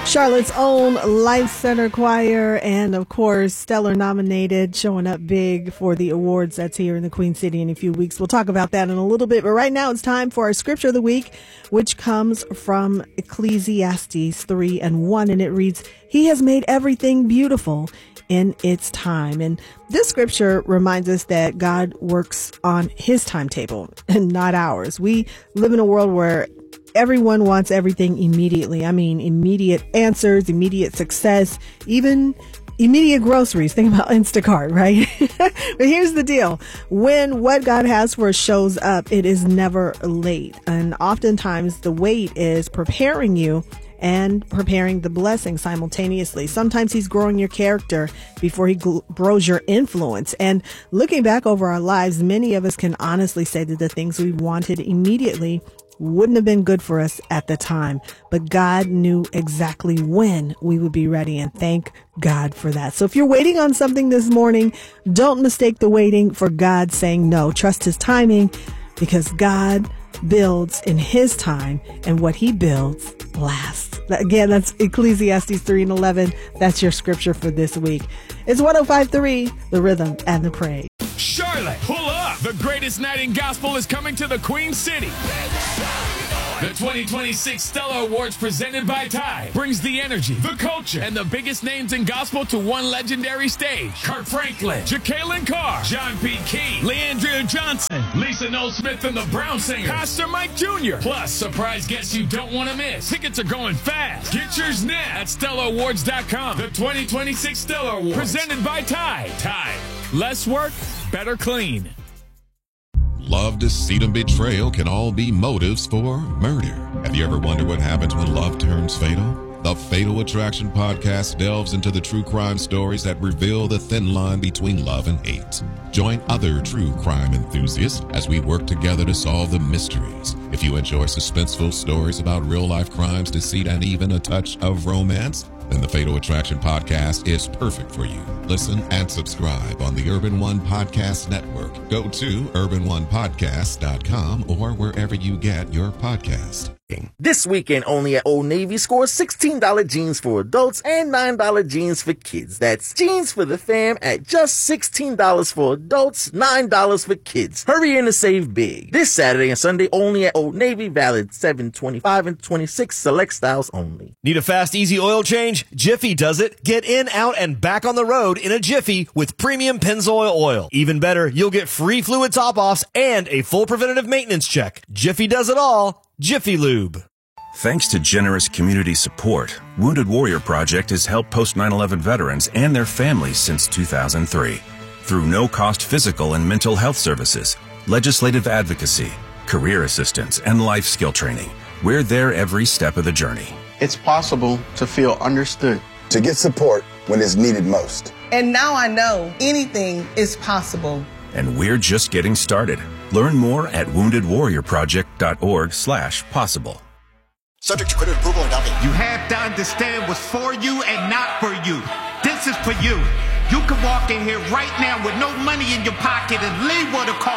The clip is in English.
Charlotte's own Life Center Choir, and of course, Stellar nominated, showing up big for the awards that's here in the Queen City in a few weeks. We'll talk about that in a little bit, but right now it's time for our scripture of the week, which comes from Ecclesiastes 3:1, and it reads, "He has made everything beautiful in its time." And this scripture reminds us that God works on his timetable and not ours. We live in a world where everyone wants everything immediately. I mean, immediate answers, immediate success, even immediate groceries. Think about Instacart, right? But here's the deal. When what God has for us shows up, it is never late. And oftentimes the wait is preparing you and preparing the blessing simultaneously. Sometimes he's growing your character before he grows your influence. And looking back over our lives, many of us can honestly say that the things we wanted immediately wouldn't have been good for us at the time, but God knew exactly when we would be ready, and thank God for that. So if you're waiting on something this morning, don't mistake the waiting for God saying no. Trust his timing, because God builds in his time, and what he builds lasts. Again, that's Ecclesiastes 3:11. That's your scripture for this week. It's 105.3, The Rhythm and the Praise. Charlotte, pull up! The greatest night in gospel is coming to the Queen City. The 2026 Stellar Awards, presented by Tide, brings the energy, the culture, and the biggest names in gospel to one legendary stage. Kirk Franklin, Jacqueline Carr, John P. Key, Leandria Johnson, Lisa Noel Smith and the Brown Singers, Pastor Mike Jr., plus surprise guests you don't want to miss. Tickets are going fast. Get yours now at StellarAwards.com. The 2026 Stellar Awards, presented by Tide. Tide. Less work, better clean. Love, deceit, and betrayal can all be motives for murder. Have you ever wondered what happens when love turns fatal? The Fatal Attraction podcast delves into the true crime stories that reveal the thin line between love and hate. Join other true crime enthusiasts as we work together to solve the mysteries. If you enjoy suspenseful stories about real-life crimes, deceit, and even a touch of romance, then the Fatal Attraction podcast is perfect for you. Listen and subscribe on the Urban One Podcast Network. Go to urbanonepodcast.com or wherever you get your podcast. This weekend only at Old Navy, score $16 jeans for adults and $9 jeans for kids. That's jeans for the fam at just $16 for adults, $9 for kids. Hurry in to save big. This Saturday and Sunday only at Old Navy, valid 7/25 and 26, select styles only. Need a fast, easy oil change? Jiffy does it. Get in, out, and back on the road in a Jiffy with premium Pennzoil oil. Even better, you'll get free fluid top-offs and a full preventative maintenance check. Jiffy does it all. Jiffy Lube. Thanks to generous community support, Wounded Warrior Project has helped post 9/11 veterans and their families since 2003. Through no-cost physical and mental health services, legislative advocacy, career assistance, and life skill training, we're there every step of the journey. It's possible to feel understood, to get support when it's needed most. And now I know anything is possible. And we're just getting started. Learn more at woundedwarriorproject.org/possible. Subject to credit approval and down payment. You have to understand what's for you and not for you. This is for you. You can walk in here right now with no money in your pocket and leave with a car.